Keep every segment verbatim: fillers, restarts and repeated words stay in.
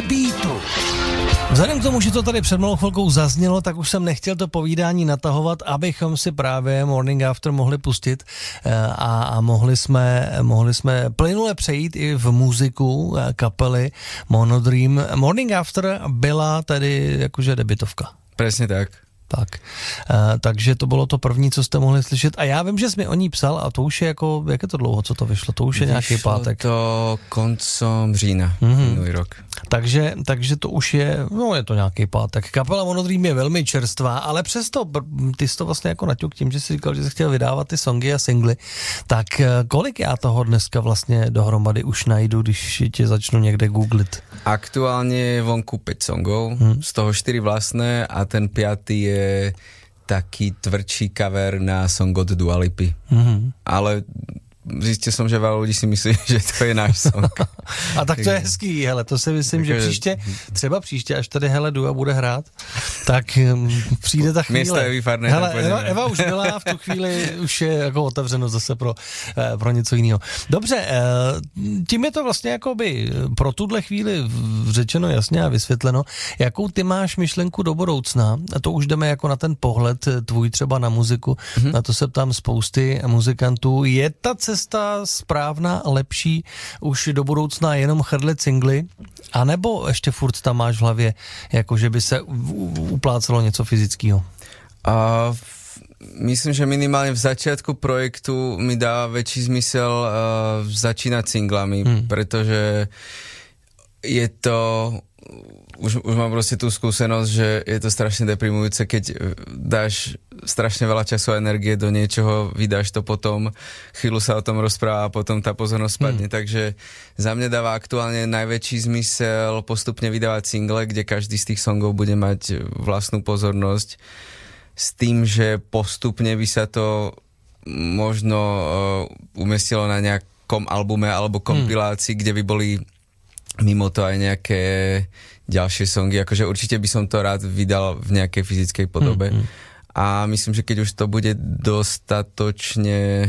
Beatu. Vzhledem k tomu, že to tady před malou chvilkou zaznělo, tak už jsem nechtěl to povídání natahovat, abychom si právě Morning After mohli pustit a, a mohli jsme, mohli jsme plynule přejít i v muziku kapely Monodream. Morning After byla tedy jakože debitovka. Presne tak. Tak, uh, takže to bylo to první, co jste mohli slyšet. A já vím, že jsi mi o ní psal a to už je jako, jak je to dlouho, co to vyšlo? To už je vyšlo nějaký pátek. Vyšlo to koncom října, mm-hmm. minulý rok. Takže, takže to už je, no je to nějaký pátek. Kapela Monodream je velmi čerstvá, ale přesto, ty jsi to vlastně jako naťuk tím, že jsi říkal, že jsi chtěl vydávat ty songy a singly, tak kolik já toho dneska vlastně dohromady už najdu, když tě začnu někde googlit? Aktuálně je vonku päť songov, hmm. z toho štyri vlastné a ten piatý je taký tvrdší cover na song od Dua Lipy. Mm-hmm. Ale zjistil som, že veľa ľudí si myslí, že to je náš song. A tak to je hezký, hele, to si myslím, že příště, třeba příště, až tady hele Dua bude hrát, tak um, přijde ta chvíle. Město je výfarné. Hele, Eva, Eva už byla, v tu chvíli už je jako otevřeno zase pro, eh, pro něco jiného. Dobře, eh, tím je to vlastně jakoby pro tuhle chvíli řečeno jasně a vysvětleno, jakou ty máš myšlenku do budoucna, a to už jdeme jako na ten pohled tvůj třeba na muziku, mm-hmm. na to se ptám spousty muzikantů, je ta cesta správná, lepší už do budoucna jenom chrlit singly, anebo ještě furt tam máš v hlavě, jako že by se uplácelo něco fyzického? Uh, myslím, že minimálně v začiatku projektu mi dá väčší zmysel uh, začínať singlami, hmm. pretože je to už, už mám proste tú skúsenosť, že je to strašne deprimujúce, keď dáš strašne veľa času a energie do niečoho, vydáš to potom, chvíľu sa o tom rozpráva a potom tá pozornosť spadne. Hmm. Takže za mňa dáva aktuálne najväčší zmysel postupne vydávať single, kde každý z tých songov bude mať vlastnú pozornosť s tým, že postupne by sa to možno uh, umestilo na nejakom albume alebo kompilácii, hmm. kde by boli mimo to aj nejaké ďalšie songy, akože určite by som to rád vydal v nejakej fyzickej podobe. Mm, mm. A myslím, že keď už to bude dostatočne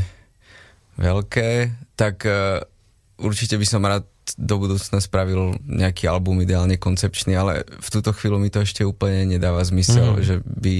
veľké, tak uh, určite by som rád do budúcna spravil nejaký album, ideálne koncepčný, ale v túto chvíľu mi to ešte úplne nedáva zmysel, mm. že by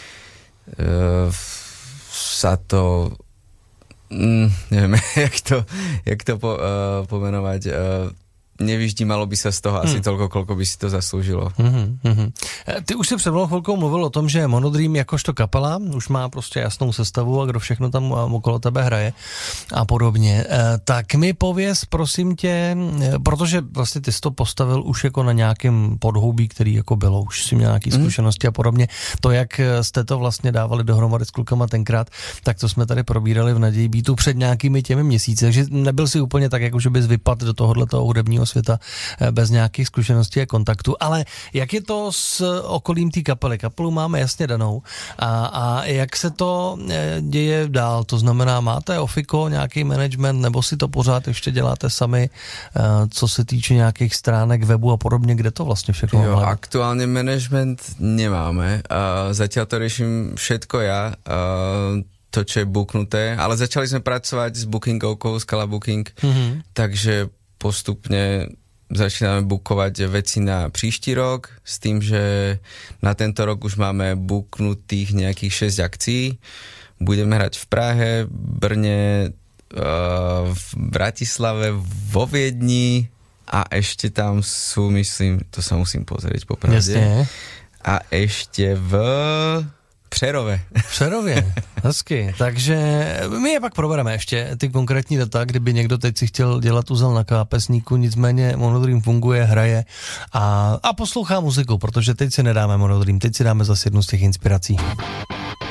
uh, sa to mm, neviem, jak to, jak to po, uh, pomenovať, uh, nevyždímalo by sa z toho asi hmm. toľko, koľko by si to zaslúžilo. Hmm, hmm. Ty už si před mnou chvilkou mluvil o tom, že Monodream jakožto kapela už má prostě jasnou sestavu a kdo všechno tam okolo tebe hraje a podobně. Tak mi pověz, prosím tě, protože vlastně ty jsi to postavil už jako na nějakém podhoubí, který jako bylo, už si měl nějaký zkušenosti hmm. a podobně. To, jak jste to vlastně dávali dohromady s klukama tenkrát, tak to jsme tady probírali v Naději Beatu před nějakými těmi měsíci, takže nebyl si úplně tak, jako že bys vypadl do tohohletoho hudebního světa bez nějakých zkušeností a kontaktů, ale jak je to s okolím té kapely? Kapelu máme jasně danou a, a jak se to děje dál? To znamená, máte ofiko, nějaký management, nebo si to pořád ještě děláte sami, co se týče nějakých stránek, webu a podobně, kde to vlastně všechno jo, aktuálně management nemáme. Uh, zatiaľ to riešim všetko ja. Uh, to, čo je booknuté, ale začali sme pracovať s bookingovkou, Scala Booking, mm-hmm. takže postupne začíname bookovať veci na príští rok s tým, že na tento rok už máme booknutých nejakých šesť akcií. Budeme hrať v Prahe, Brne, v Bratislave, vo Viedni a ešte tam sú, myslím, to sa musím pozrieť popravde. Jasne. A ešte v Přerove. V Přerově, hezky. Takže my je pak probereme ještě ty konkrétní data, kdyby někdo teď si chtěl dělat uzel na klávesníku, nicméně Monodream funguje, hraje a, a poslouchá muziku, protože teď si nedáme Monodream, teď si dáme zase jednu z těch inspirací.